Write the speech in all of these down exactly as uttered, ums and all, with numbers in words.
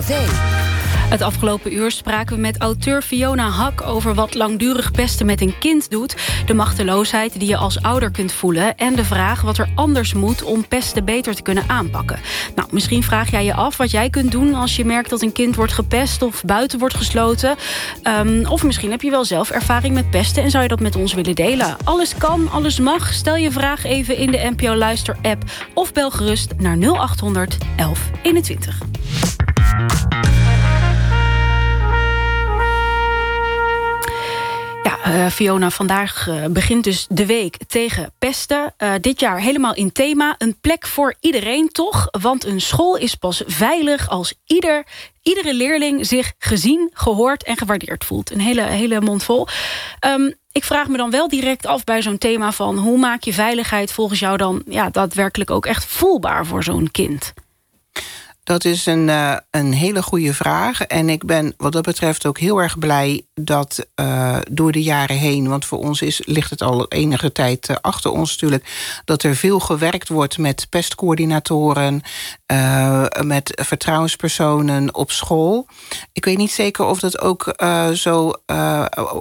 tv. Het afgelopen uur spraken we met auteur Fiona Hak over wat langdurig pesten met een kind doet, de machteloosheid die je als ouder kunt voelen en de vraag wat er anders moet om pesten beter te kunnen aanpakken. Nou, misschien vraag jij je af wat jij kunt doen als je merkt dat een kind wordt gepest of buiten wordt gesloten. Um, of misschien heb je wel zelf ervaring met pesten en zou je dat met ons willen delen. Alles kan, alles mag. Stel je vraag even in de N P O Luister app of bel gerust naar nul acht honderd elf eenentwintig. Ja, uh, Fiona, vandaag uh, begint dus de week tegen pesten. Uh, dit jaar helemaal in thema. Een plek voor iedereen, toch? Want een school is pas veilig als ieder, iedere leerling zich gezien, gehoord en gewaardeerd voelt. Een hele, hele mond vol. Um, ik vraag me dan wel direct af bij zo'n thema van hoe maak je veiligheid volgens jou dan ja, daadwerkelijk ook echt voelbaar voor zo'n kind? Dat is een, uh, een hele goede vraag. En ik ben wat dat betreft ook heel erg blij dat uh, door de jaren heen, want voor ons is, ligt het al enige tijd uh, achter ons natuurlijk, dat er veel gewerkt wordt met pestcoördinatoren, uh, met vertrouwenspersonen op school. Ik weet niet zeker of dat ook uh, zo uh,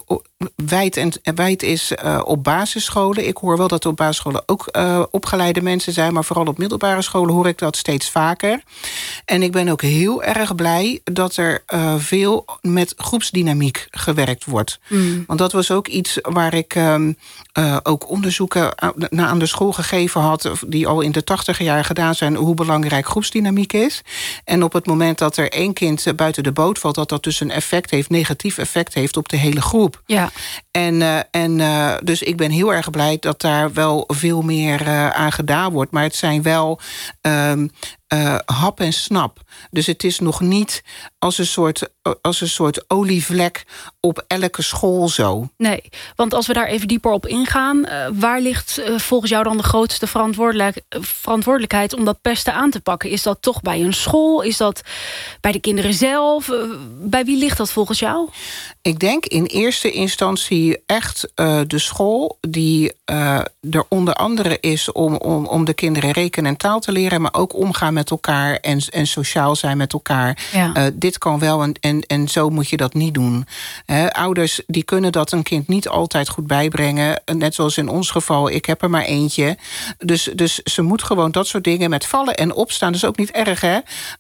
wijd, en, wijd is uh, op basisscholen. Ik hoor wel dat er op basisscholen ook uh, opgeleide mensen zijn, maar vooral op middelbare scholen hoor ik dat steeds vaker. En ik ben ook heel erg blij dat er uh, veel met groepsdynamiek gewerkt wordt. Mm. Want dat was ook iets waar ik um, uh, ook onderzoeken naar aan de school gegeven had, die al in de tachtiger jaren gedaan zijn, hoe belangrijk groepsdynamiek is. En op het moment dat er één kind buiten de boot valt, dat dat dus een effect heeft, negatief effect heeft op de hele groep. Ja. En, uh, en uh, dus ik ben heel erg blij dat daar wel veel meer uh, aan gedaan wordt. Maar het zijn wel Um, Uh, hap en snap. Dus het is nog niet als een soort, als een soort olievlek op elke school zo. Nee, want als we daar even dieper op ingaan, Uh, waar ligt uh, volgens jou dan de grootste verantwoordelijk, verantwoordelijkheid om dat pesten aan te pakken? Is dat toch bij een school? Is dat bij de kinderen zelf? Uh, bij wie ligt dat volgens jou? Ik denk in eerste instantie echt uh, de school, die uh, er onder andere is om, om, om de kinderen rekenen en taal te leren, maar ook omgaan met elkaar en, en sociaal zijn met elkaar. Ja. Uh, dit kan wel en, en, en zo moet je dat niet doen. He, ouders die kunnen dat een kind niet altijd goed bijbrengen. Net zoals in ons geval, ik heb er maar eentje. Dus, dus ze moet gewoon dat soort dingen met vallen en opstaan. Dat is ook niet erg, hè? Uh,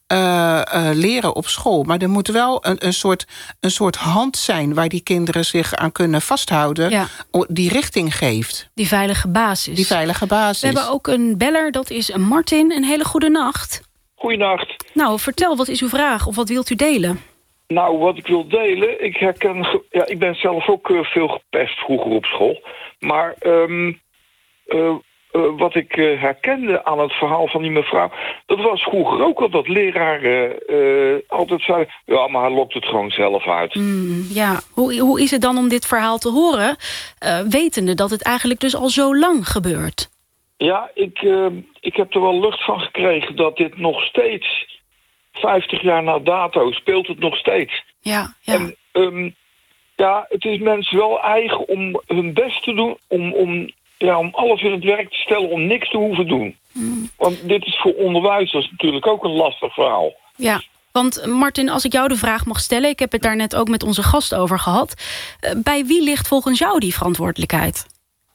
uh, leren op school. Maar er moet wel een, een, soort, een soort hand zijn waar die kinderen zich aan kunnen vasthouden. Ja. Die richting geeft. Die veilige basis. Die veilige basis. We hebben ook een beller, dat is Martin. Een hele goede nacht. Goeienacht. Nou, vertel, wat is uw vraag of wat wilt u delen? Nou, wat ik wil delen, ik herken, ja, ik ben zelf ook uh, veel gepest vroeger op school. Maar um, uh, uh, wat ik uh, herkende aan het verhaal van die mevrouw, dat was vroeger ook al dat leraren uh, altijd zeiden, ja, maar hij lokt het gewoon zelf uit. Mm, ja, hoe, hoe is het dan om dit verhaal te horen, uh, wetende dat het eigenlijk dus al zo lang gebeurt? Ja, ik, uh, ik heb er wel lucht van gekregen dat dit nog steeds, vijftig jaar na dato, speelt het nog steeds. Ja, ja. En um, ja, het is mensen wel eigen om hun best te doen, om, om, ja, om alles in het werk te stellen, om niks te hoeven doen. Mm. Want dit is voor onderwijzers natuurlijk ook een lastig verhaal. Ja. Want Martin, als ik jou de vraag mag stellen, ik heb het daar net ook met onze gast over gehad, uh, bij wie ligt volgens jou die verantwoordelijkheid?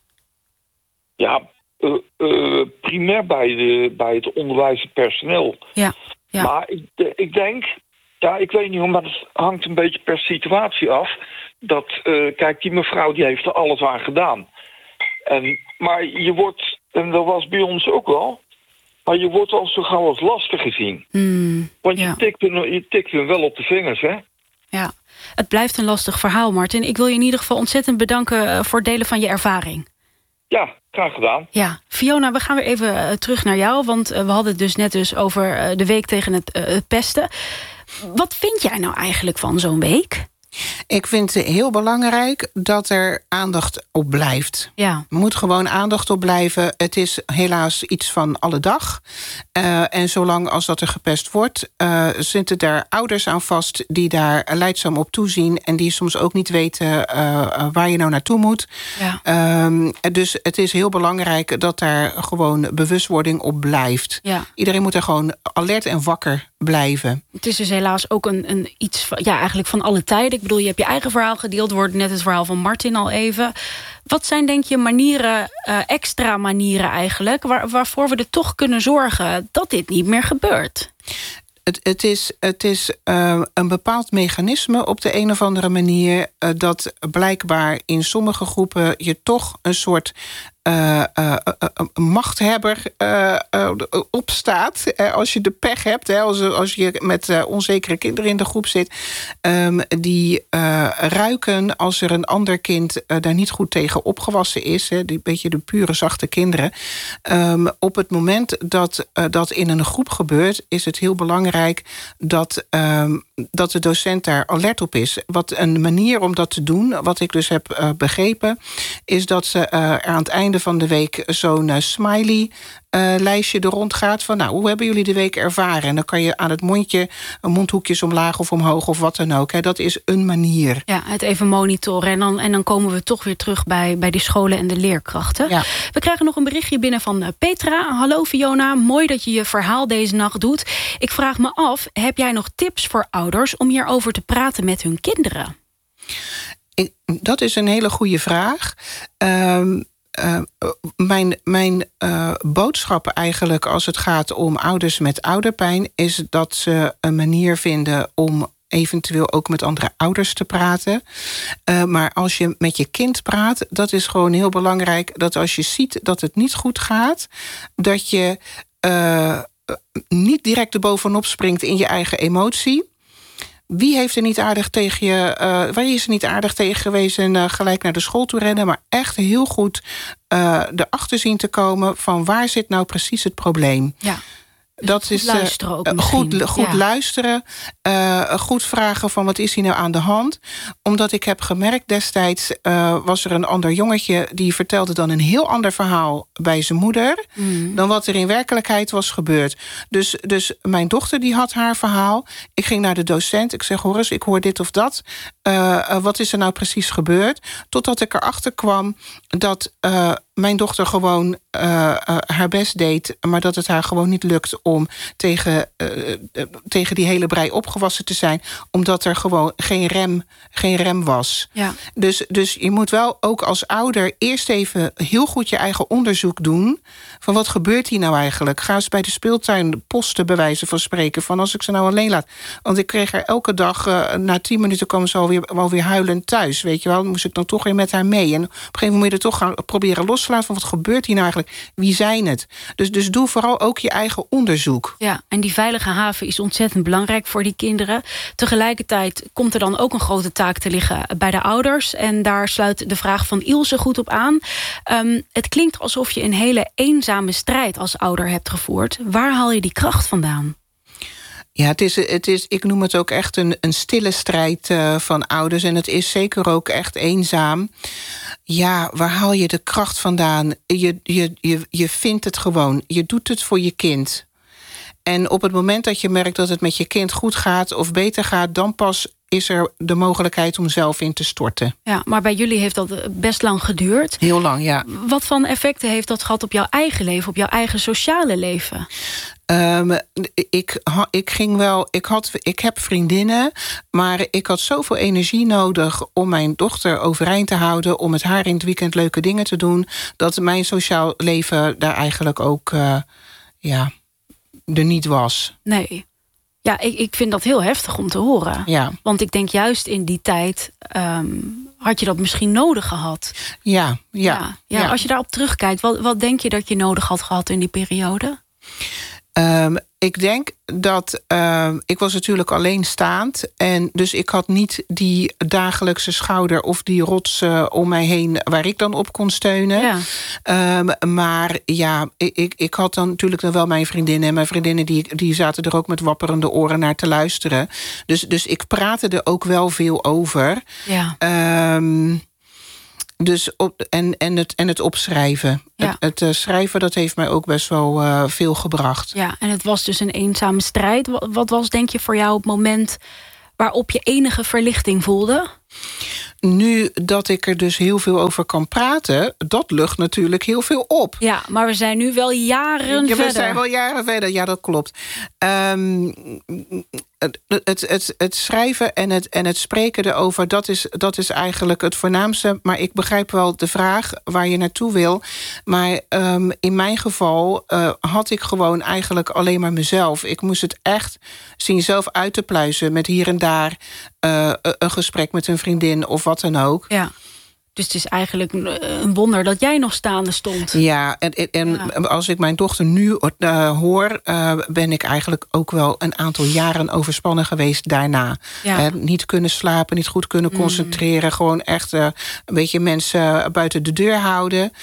Ja, Uh, uh, primair bij, de, bij het onderwijspersoneel. Ja, ja. Maar ik, ik denk, ja, ik weet niet, maar het hangt een beetje per situatie af. Dat, uh, kijk, die mevrouw die heeft er alles aan gedaan. En, maar je wordt, en dat was bij ons ook wel, maar je wordt al zo gauw als lastig gezien. Mm, Want je, ja. tikt hem, je tikt hem wel op de vingers, hè? Ja, het blijft een lastig verhaal, Martin. Ik wil je in ieder geval ontzettend bedanken voor het delen van je ervaring. Ja, graag gedaan. Ja, Fiona, we gaan weer even uh, terug naar jou. Want uh, we hadden het dus net dus over uh, de week tegen het, uh, het pesten. Wat vind jij nou eigenlijk van zo'n week? Ik vind het heel belangrijk dat er aandacht op blijft. Ja. Er moet gewoon aandacht op blijven. Het is helaas iets van alle dag. Uh, en zolang als dat er gepest wordt, uh, zitten er ouders aan vast die daar leidzaam op toezien en die soms ook niet weten uh, waar je nou naartoe moet. Ja. Um, dus het is heel belangrijk dat daar gewoon bewustwording op blijft. Ja. Iedereen moet er gewoon alert en wakker blijven. Het is dus helaas ook een, een iets van, ja, eigenlijk van alle tijden. Ik bedoel, je hebt je eigen verhaal gedeeld. Wordt net het verhaal van Martin al even. Wat zijn, denk je, manieren, uh, extra manieren eigenlijk, waar, waarvoor we er toch kunnen zorgen dat dit niet meer gebeurt? Het, het is, het is uh, een bepaald mechanisme op de een of andere manier, Uh, dat blijkbaar in sommige groepen je toch een soort Uh, uh, uh, uh, machthebber uh, uh, opstaat. Uh, als je de pech hebt, hè, als, als je met uh, onzekere kinderen in de groep zit, um, die uh, ruiken als er een ander kind uh, daar niet goed tegen opgewassen is. Hè, die beetje de pure zachte kinderen. Um, op het moment dat uh, dat in een groep gebeurt, is het heel belangrijk dat, um, dat de docent daar alert op is. Wat een manier om dat te doen, wat ik dus heb uh, begrepen, is dat ze uh, er aan het einde van de week zo'n uh, smiley uh, lijstje er rond gaat van, nou, hoe hebben jullie de week ervaren? En dan kan je aan het mondje, mondhoekjes omlaag of omhoog of wat dan ook. Hè. Dat is een manier. Ja, het even monitoren. En dan, en dan komen we toch weer terug bij, bij die scholen en de leerkrachten. Ja. We krijgen nog een berichtje binnen van uh, Petra. Hallo Fiona, mooi dat je je verhaal deze nacht doet. Ik vraag me af, heb jij nog tips voor ouders om hierover te praten met hun kinderen? Ik, dat is een hele goede vraag. Um, Uh, mijn mijn uh, boodschap eigenlijk als het gaat om ouders met ouderpijn is dat ze een manier vinden om eventueel ook met andere ouders te praten. Uh, maar als je met je kind praat, dat is gewoon heel belangrijk, dat als je ziet dat het niet goed gaat, dat je uh, niet direct erbovenop springt in je eigen emotie. Wie heeft er niet aardig tegen je, uh, waar is er niet aardig tegen geweest en uh, gelijk naar de school toe rennen, maar echt heel goed uh, erachter zien te komen van waar zit nou precies het probleem. Ja. Dat goed is luisteren ook uh, goed, goed ja. luisteren, uh, goed vragen van wat is hier nou aan de hand. Omdat ik heb gemerkt destijds uh, was er een ander jongetje die vertelde dan een heel ander verhaal bij zijn moeder mm. dan wat er in werkelijkheid was gebeurd. Dus, dus mijn dochter die had haar verhaal. Ik ging naar de docent. Ik zeg, hoor eens, ik hoor dit of dat. Uh, uh, wat is er nou precies gebeurd? Totdat ik erachter kwam dat Uh, mijn dochter gewoon uh, uh, haar best deed, maar dat het haar gewoon niet lukt om tegen, uh, uh, tegen die hele brei opgewassen te zijn, omdat er gewoon geen rem, geen rem was. Ja. Dus, dus je moet wel ook als ouder eerst even heel goed je eigen onderzoek doen van wat gebeurt hier nou eigenlijk. Ga eens bij de speeltuin posten bij wijze van spreken van als ik ze nou alleen laat. Want ik kreeg haar elke dag, uh, na tien minuten kwam ze alweer, alweer huilend thuis. Weet je wel, moest ik dan toch weer met haar mee. En op een gegeven moment moet je er toch gaan proberen los van wat gebeurt hier nou eigenlijk? Wie zijn het? Dus, dus doe vooral ook je eigen onderzoek. Ja, en die veilige haven is ontzettend belangrijk voor die kinderen. Tegelijkertijd komt er dan ook een grote taak te liggen bij de ouders. En daar sluit de vraag van Ilse goed op aan. Um, het klinkt alsof je een hele eenzame strijd als ouder hebt gevoerd. Waar haal je die kracht vandaan? Ja, het is, het is, ik noem het ook echt een, een stille strijd uh, van ouders. En het is zeker ook echt eenzaam. Ja, waar haal je de kracht vandaan? Je, je, je, je vindt het gewoon. Je doet het voor je kind. En op het moment dat je merkt dat het met je kind goed gaat of beter gaat, dan pas is er de mogelijkheid om zelf in te storten. Ja, maar bij jullie heeft dat best lang geduurd. Heel lang, ja. Wat voor effecten heeft dat gehad op jouw eigen leven, op jouw eigen sociale leven? Um, ik, ik ging wel, ik, had, ik heb vriendinnen, maar ik had zoveel energie nodig om mijn dochter overeind te houden, om met haar in het weekend leuke dingen te doen, dat mijn sociaal leven daar eigenlijk ook uh, ja, er niet was. Nee. Ja, ik, ik vind dat heel heftig om te horen. Ja. Want ik denk juist in die tijd um, had je dat misschien nodig gehad. Ja, ja. ja, ja, ja. Als je daarop terugkijkt, wat, wat denk je dat je nodig had gehad in die periode? Um, ik denk dat uh, ik was natuurlijk alleenstaand en dus ik had niet die dagelijkse schouder of die rots uh, om mij heen waar ik dan op kon steunen. Ja. Um, maar ja, ik, ik, ik had dan natuurlijk dan wel mijn vriendinnen en mijn vriendinnen die, die zaten er ook met wapperende oren naar te luisteren. Dus, dus ik praatte er ook wel veel over. Ja. Um, Dus op, en, en, het, en het opschrijven. Ja. Het, het uh, schrijven, dat heeft mij ook best wel uh, veel gebracht. Ja, en het was dus een eenzame strijd. Wat, wat was, denk je, voor jou het moment waarop je enige verlichting voelde? nu dat ik er dus heel veel over kan praten, dat lucht natuurlijk heel veel op. Ja, maar we zijn nu wel jaren ja, verder. We zijn wel jaren verder, ja, dat klopt. Um, het, het, het, het schrijven en het, en het spreken erover, dat is, dat is eigenlijk het voornaamste. Maar ik begrijp wel de vraag waar je naartoe wil. Maar um, in mijn geval uh, had ik gewoon eigenlijk alleen maar mezelf. Ik moest het echt zien zelf uit te pluizen met hier en daar uh, een gesprek met een vriendin of wat dan ook. Ja. Dus het is eigenlijk een wonder dat jij nog staande stond. Ja, en, en ja. als ik mijn dochter nu uh, hoor, Uh, ben ik eigenlijk ook wel een aantal jaren overspannen geweest daarna. Ja. Uh, niet kunnen slapen, niet goed kunnen concentreren. Mm. Gewoon echt uh, een beetje mensen buiten de deur houden.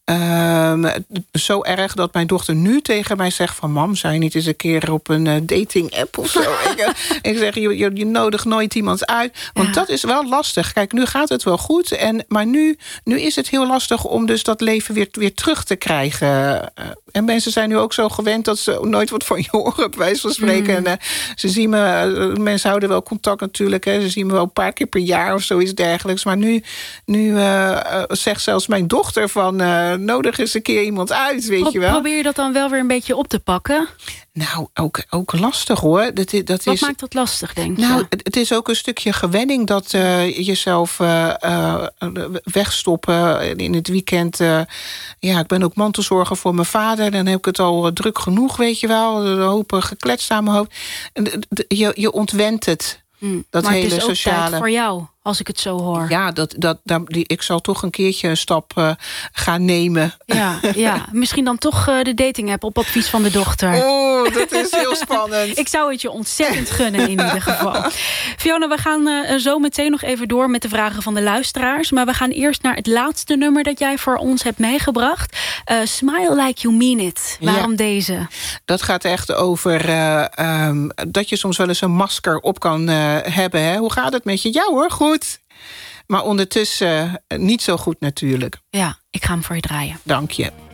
Um, zo erg dat mijn dochter nu tegen mij zegt van... mam, zou je niet eens een keer op een uh, dating-app of zo? ik, ik zeg, je, je, je nodigt nooit iemand uit. Want ja. dat is wel lastig. Kijk, nu gaat het wel goed. En, maar nu, nu is het heel lastig om dus dat leven weer, weer terug te krijgen. Uh, en mensen zijn nu ook zo gewend dat ze nooit wat van je horen, bij wijze van spreken. Mm. En, uh, ze zien me, uh, mensen houden wel contact natuurlijk. Hè. Ze zien me wel een paar keer per jaar of zoiets dergelijks. Maar nu, nu uh, uh, zegt zelfs mijn dochter van... Uh, nodig eens een keer iemand uit, weet Pro- je wel. Probeer je dat dan wel weer een beetje op te pakken? Nou, ook, ook lastig hoor. Dat, dat Wat is, maakt dat lastig, denk je? Nou, het is ook een stukje gewenning dat uh, jezelf uh, uh, wegstoppen in het weekend. Uh, ja, ik ben ook mantelzorger voor mijn vader. Dan heb ik het al uh, druk genoeg, weet je wel. Een hoop gekletst aan mijn hoofd. Je, je ontwent het. Hmm. Dat maar hele het is ook sociale. tijd voor jou, als ik het zo hoor. Ja, dat, dat, dat, die, ik zal toch een keertje een stap uh, gaan nemen. Ja, ja, misschien dan toch uh, de dating-app op advies van de dochter. Oh, dat is heel spannend. Ik zou het je ontzettend gunnen in ieder geval. Fiona, we gaan uh, zo meteen nog even door met de vragen van de luisteraars. Maar we gaan eerst naar het laatste nummer dat jij voor ons hebt meegebracht. Uh, Smile Like You Mean It. Waarom ja, deze? Dat gaat echt over uh, um, dat je soms wel eens een masker op kan uh, hebben. Hè? Hoe gaat het met je? Ja hoor, goed. Maar ondertussen uh, niet zo goed natuurlijk. Ja, ik ga hem voor je draaien. Dank je.